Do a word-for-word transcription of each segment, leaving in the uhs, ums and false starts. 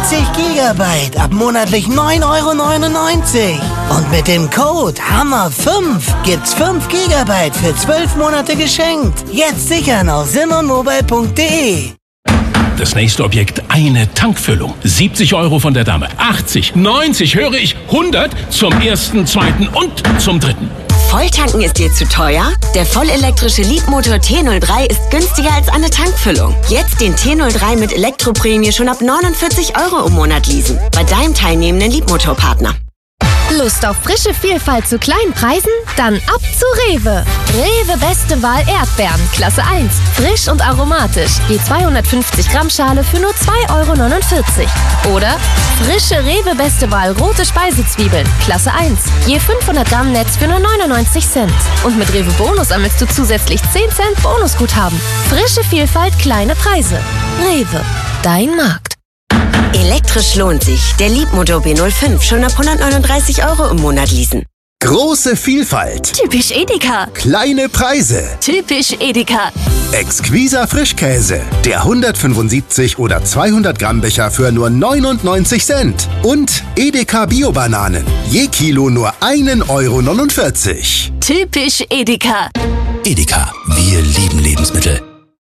dreißig Gigabyte ab monatlich neun Euro neunundneunzig. Und mit dem Code Hammer fünf gibt's fünf Gigabyte für zwölf Monate geschenkt. Jetzt sichern auf simonmobile punkt de. Das nächste Objekt, eine Tankfüllung. siebzig Euro von der Dame. achtzig, neunzig, höre ich, hundert zum ersten, zweiten und zum dritten. Volltanken ist dir zu teuer? Der vollelektrische Leapmotor T null drei ist günstiger als eine Tankfüllung. Jetzt den T null drei mit Elektroprämie schon ab neunundvierzig Euro im Monat leasen. Bei deinem teilnehmenden Leapmotor-Partner. Lust auf frische Vielfalt zu kleinen Preisen? Dann ab zu Rewe. Rewe Beste Wahl Erdbeeren, Klasse eins. Frisch und aromatisch. Die zweihundertfünfzig Gramm Schale für nur zwei Euro neunundvierzig. Oder frische Rewe Beste Wahl rote Speisezwiebeln, Klasse eins. Je fünfhundert Gramm Netz für nur neunundneunzig Cent. Und mit Rewe Bonus sammelst du zusätzlich zehn Cent Bonusguthaben. Frische Vielfalt, kleine Preise. Rewe, dein Markt. Elektrisch lohnt sich. Der Leapmotor B null fünf schon ab hundertneununddreißig Euro im Monat leasen. Große Vielfalt. Typisch Edeka. Kleine Preise. Typisch Edeka. Exquiser Frischkäse. Der hundertfünfundsiebzig oder zweihundert Gramm Becher für nur neunundneunzig Cent. Und Edeka Bio-Bananen. Je Kilo nur einen Euro neunundvierzig. Typisch Edeka. Edeka, wir lieben Lebensmittel.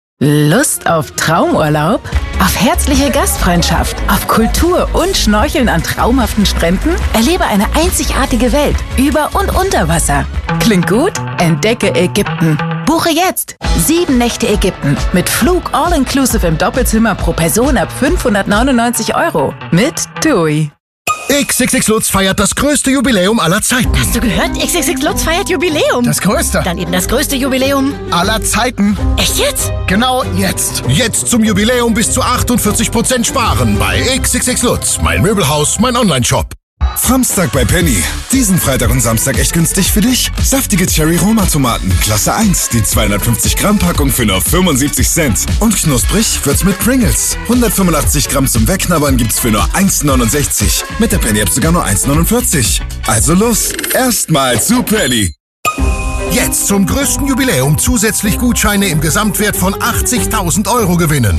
Lust auf Traumurlaub? Auf herzliche Gastfreundschaft? Auf Kultur und Schnorcheln an traumhaften Stränden? Erlebe eine einzigartige Welt über und unter Wasser. Klingt gut? Entdecke Ägypten. Buche jetzt sieben Nächte Ägypten mit Flug all-inclusive im Doppelzimmer pro Person ab fünfhundertneunundneunzig Euro mit TUI. X X X Lutz feiert das größte Jubiläum aller Zeiten. Hast du gehört? X X X Lutz feiert Jubiläum. Das größte. Dann eben das größte Jubiläum aller Zeiten. Echt jetzt? Genau jetzt. Jetzt zum Jubiläum bis zu achtundvierzig Prozent sparen bei X X X Lutz. Mein Möbelhaus, mein Online-Shop. Samstag bei Penny. Diesen Freitag und Samstag echt günstig für dich. Saftige Cherry-Roma-Tomaten, Klasse eins. Die zweihundertfünfzig Gramm Packung für nur fünfundsiebzig Cent. Und knusprig wird's mit Pringles. hundertfünfundachtzig Gramm zum Wegknabbern gibt's für nur eins neunundsechzig. Mit der Penny-App sogar nur eins neunundvierzig. Also los, erstmal zu Penny. Jetzt zum größten Jubiläum zusätzlich Gutscheine im Gesamtwert von achtzigtausend Euro gewinnen.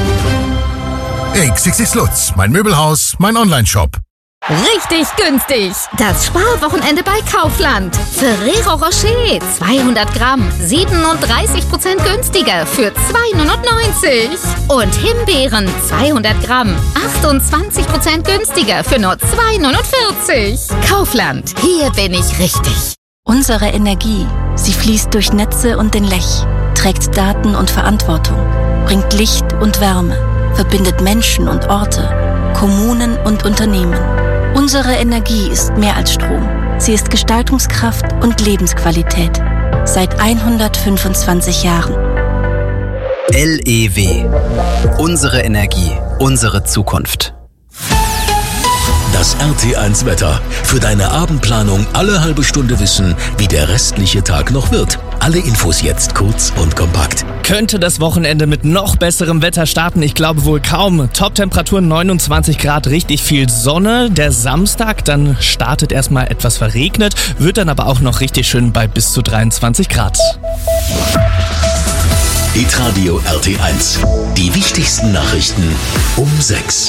X X X Lutz, mein Möbelhaus, mein Online-Shop. Richtig günstig! Das Sparwochenende bei Kaufland. Ferrero Rocher zweihundert Gramm, siebenunddreißig Prozent günstiger für zwei neunundneunzig. Und Himbeeren zweihundert Gramm, achtundzwanzig Prozent günstiger für nur zwei neunundvierzig. Kaufland, hier bin ich richtig. Unsere Energie, sie fließt durch Netze und den Lech, trägt Daten und Verantwortung, bringt Licht und Wärme, verbindet Menschen und Orte, Kommunen und Unternehmen. Unsere Energie ist mehr als Strom. Sie ist Gestaltungskraft und Lebensqualität. Seit hundertfünfundzwanzig Jahren. L E W. Unsere Energie, unsere Zukunft. Das R T eins Wetter. Für deine Abendplanung alle halbe Stunde wissen, wie der restliche Tag noch wird. Alle Infos jetzt kurz und kompakt. Könnte das Wochenende mit noch besserem Wetter starten? Ich glaube wohl kaum. Top-Temperaturen neunundzwanzig Grad, richtig viel Sonne. Der Samstag, dann startet erstmal etwas verregnet, wird dann aber auch noch richtig schön bei bis zu dreiundzwanzig Grad. Hitradio R T eins. Die wichtigsten Nachrichten um sechs.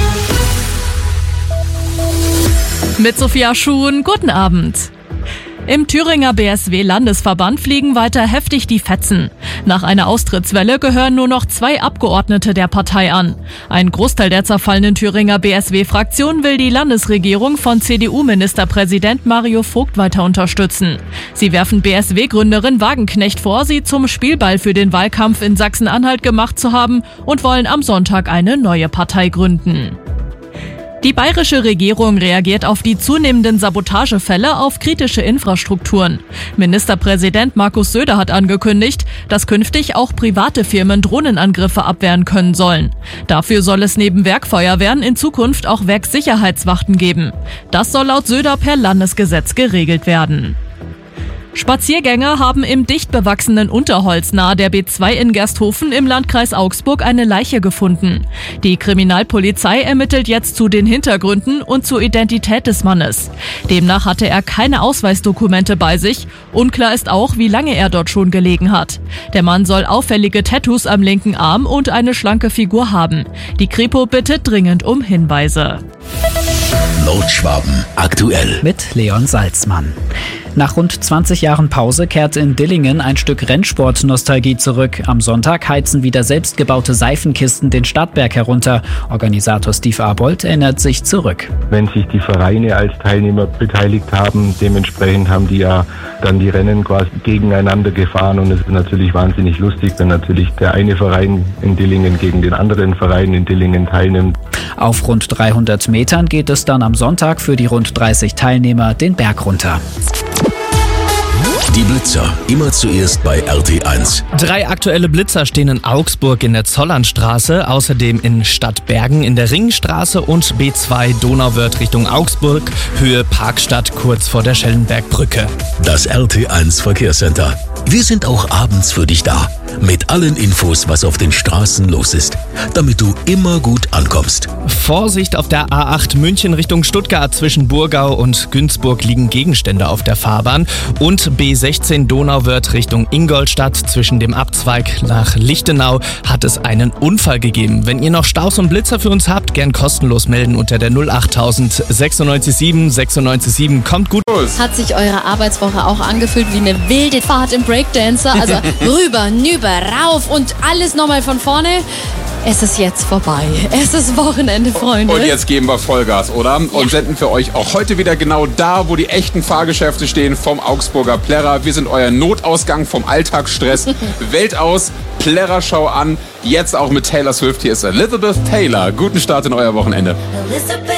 Mit Sophia Schuhn, guten Abend. Im Thüringer B S W-Landesverband fliegen weiter heftig die Fetzen. Nach einer Austrittswelle gehören nur noch zwei Abgeordnete der Partei an. Ein Großteil der zerfallenen Thüringer B S W-Fraktion will die Landesregierung von C D U-Ministerpräsident Mario Vogt weiter unterstützen. Sie werfen B S W-Gründerin Wagenknecht vor, sie zum Spielball für den Wahlkampf in Sachsen-Anhalt gemacht zu haben und wollen am Sonntag eine neue Partei gründen. Die bayerische Regierung reagiert auf die zunehmenden Sabotagefälle auf kritische Infrastrukturen. Ministerpräsident Markus Söder hat angekündigt, dass künftig auch private Firmen Drohnenangriffe abwehren können sollen. Dafür soll es neben Werkfeuerwehren in Zukunft auch Werkssicherheitswachten geben. Das soll laut Söder per Landesgesetz geregelt werden. Spaziergänger haben im dicht bewachsenen Unterholz nahe der B zwei in Gersthofen im Landkreis Augsburg eine Leiche gefunden. Die Kriminalpolizei ermittelt jetzt zu den Hintergründen und zur Identität des Mannes. Demnach hatte er keine Ausweisdokumente bei sich. Unklar ist auch, wie lange er dort schon gelegen hat. Der Mann soll auffällige Tattoos am linken Arm und eine schlanke Figur haben. Die Kripo bittet dringend um Hinweise. Nordschwaben aktuell mit Leon Salzmann. Nach rund zwanzig Jahren Pause kehrt in Dillingen ein Stück Rennsport-Nostalgie zurück. Am Sonntag heizen wieder selbstgebaute Seifenkisten den Stadtberg herunter. Organisator Steve Arbold erinnert sich zurück. Wenn sich die Vereine als Teilnehmer beteiligt haben, dementsprechend haben die ja dann die Rennen quasi gegeneinander gefahren und es ist natürlich wahnsinnig lustig, wenn natürlich der eine Verein in Dillingen gegen den anderen Verein in Dillingen teilnimmt. Auf rund dreihundert Metern geht es dann am Sonntag für die rund dreißig Teilnehmer den Berg runter. Die Blitzer, immer zuerst bei R T eins. Drei aktuelle Blitzer stehen in Augsburg in der Zollernstraße, außerdem in Stadtbergen in der Ringstraße und B zwei Donauwörth Richtung Augsburg, Höhe Parkstadt kurz vor der Schellenbergbrücke. Das R T eins Verkehrscenter. Wir sind auch abends für dich da. Mit allen Infos, was auf den Straßen los ist, damit du immer gut ankommst. Vorsicht auf der A acht München Richtung Stuttgart. Zwischen Burgau und Günzburg liegen Gegenstände auf der Fahrbahn. Und B sechzehn Donauwörth Richtung Ingolstadt. Zwischen dem Abzweig nach Lichtenau hat es einen Unfall gegeben. Wenn ihr noch Staus und Blitzer für uns habt, gern kostenlos melden unter der null achttausend sechsundneunzig sieben sechsundneunzig sieben. Kommt gut los. Hat sich eure Arbeitswoche auch angefühlt wie eine wilde Fahrt im Breakdancer? Also rüber, nüber, rauf und alles nochmal von vorne. Es ist jetzt vorbei. Es ist Wochenende, Freunde. Und jetzt geben wir Vollgas, oder? Und ja. senden für euch auch heute wieder genau da, wo die echten Fahrgeschäfte stehen, vom Augsburger Plärrer. Wir sind euer Notausgang vom Alltagsstress. Welt aus, Plärrer-Schau an. Jetzt auch mit Taylor Swift. Hier ist Elizabeth Taylor. Guten Start in euer Wochenende. Elizabeth.